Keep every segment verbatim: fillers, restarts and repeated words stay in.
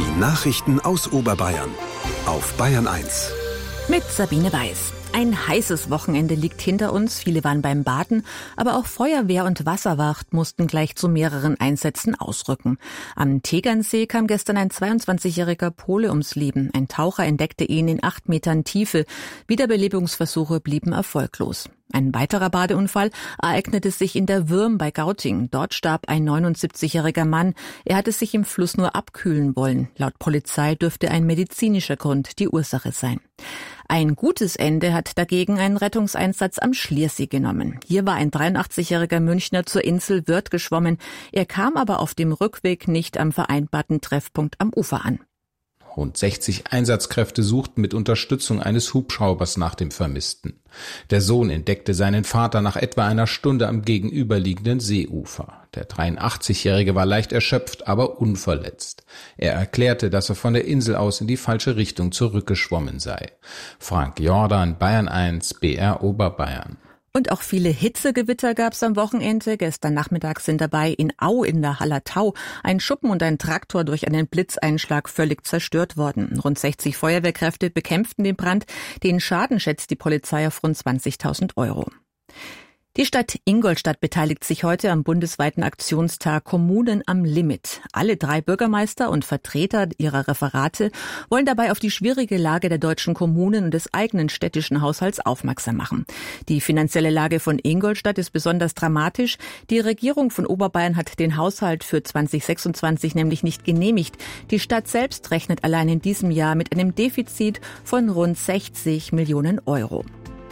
Die Nachrichten aus Oberbayern auf Bayern eins. Mit Sabine Weiß. Ein heißes Wochenende liegt hinter uns. Viele waren beim Baden, aber auch Feuerwehr und Wasserwacht mussten gleich zu mehreren Einsätzen ausrücken. Am Tegernsee kam gestern ein zweiundzwanzigjähriger Pole ums Leben. Ein Taucher entdeckte ihn in acht Metern Tiefe. Wiederbelebungsversuche blieben erfolglos. Ein weiterer Badeunfall ereignete sich in der Würm bei Gauting. Dort starb ein neunundsiebzigjähriger Mann. Er hatte sich im Fluss nur abkühlen wollen. Laut Polizei dürfte ein medizinischer Grund die Ursache sein. Ein gutes Ende hat dagegen ein Rettungseinsatz am Schliersee genommen. Hier war ein dreiundachtzigjähriger Münchner zur Insel Wörth geschwommen. Er kam aber auf dem Rückweg nicht am vereinbarten Treffpunkt am Ufer an. Rund sechzig Einsatzkräfte suchten mit Unterstützung eines Hubschraubers nach dem Vermissten. Der Sohn entdeckte seinen Vater nach etwa einer Stunde am gegenüberliegenden Seeufer. Der dreiundachtzigjährige war leicht erschöpft, aber unverletzt. Er erklärte, dass er von der Insel aus in die falsche Richtung zurückgeschwommen sei. Frank Jordan, Bayern eins, B R Oberbayern. Und auch viele Hitzegewitter gab es am Wochenende. Gestern Nachmittag sind dabei in Au in der Hallertau ein Schuppen und ein Traktor durch einen Blitzeinschlag völlig zerstört worden. Rund sechzig Feuerwehrkräfte bekämpften den Brand. Den Schaden schätzt die Polizei auf rund zwanzigtausend Euro. Die Stadt Ingolstadt beteiligt sich heute am bundesweiten Aktionstag Kommunen am Limit. Alle drei Bürgermeister und Vertreter ihrer Referate wollen dabei auf die schwierige Lage der deutschen Kommunen und des eigenen städtischen Haushalts aufmerksam machen. Die finanzielle Lage von Ingolstadt ist besonders dramatisch. Die Regierung von Oberbayern hat den Haushalt für zweitausendsechsundzwanzig nämlich nicht genehmigt. Die Stadt selbst rechnet allein in diesem Jahr mit einem Defizit von rund sechzig Millionen Euro.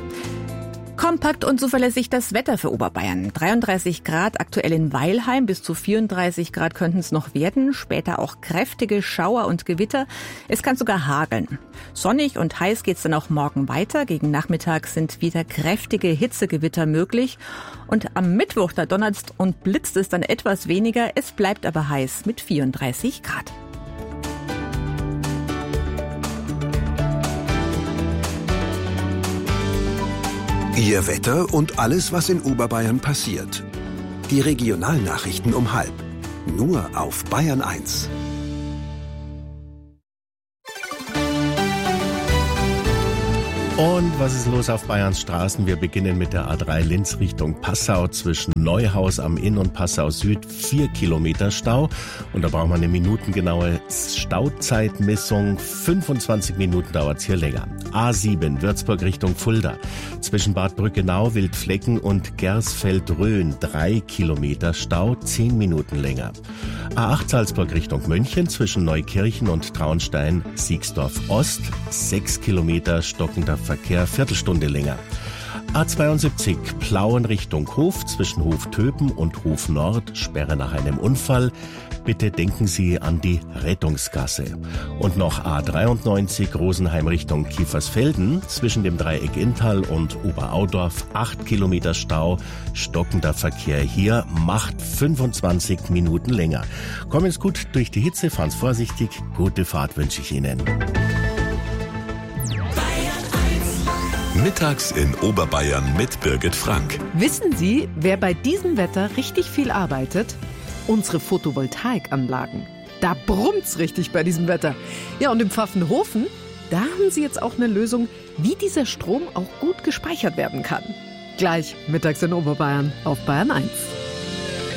Kompakt und zuverlässig das Wetter für Oberbayern. dreiunddreißig Grad aktuell in Weilheim, bis zu vierunddreißig Grad könnten es noch werden. Später auch kräftige Schauer und Gewitter. Es kann sogar hageln. Sonnig und heiß geht's dann auch morgen weiter. Gegen Nachmittag sind wieder kräftige Hitzegewitter möglich. Und am Mittwoch, da donnert's und blitzt es dann etwas weniger. Es bleibt aber heiß mit vierunddreißig Grad. Ihr Wetter und alles, was in Oberbayern passiert. Die Regionalnachrichten um halb. Nur auf Bayern eins. Und was ist los auf Bayerns Straßen? Wir beginnen mit der A drei Linz Richtung Passau zwischen Neuhaus am Inn und Passau Süd. Vier Kilometer Stau. Und da brauchen wir eine minutengenaue Stauzeitmessung. fünfundzwanzig Minuten dauert es hier länger. A sieben Würzburg Richtung Fulda. Zwischen Bad Brückenau, Wildflecken und Gersfeld-Rhön. Drei Kilometer Stau, zehn Minuten länger. A acht Salzburg Richtung München zwischen Neukirchen und Traunstein-Siegsdorf Ost. Sechs Kilometer stockender Verkehr, Viertelstunde länger. A zweiundsiebzig Plauen Richtung Hof zwischen Hof-Töpen und Hof Nord, Sperre nach einem Unfall. Bitte denken Sie an die Rettungsgasse. Und noch A dreiundneunzig Rosenheim Richtung Kiefersfelden zwischen dem Dreieck Inntal und Oberaudorf. Acht Kilometer Stau, stockender Verkehr hier, macht fünfundzwanzig Minuten länger. Kommen Sie gut durch die Hitze, fahren Sie vorsichtig. Gute Fahrt wünsche ich Ihnen. Mittags in Oberbayern mit Birgit Frank. Wissen Sie, wer bei diesem Wetter richtig viel arbeitet? Unsere Photovoltaikanlagen. Da brummt's richtig bei diesem Wetter. Ja, und im Pfaffenhofen, da haben Sie jetzt auch eine Lösung, wie dieser Strom auch gut gespeichert werden kann. Gleich mittags in Oberbayern auf Bayern eins.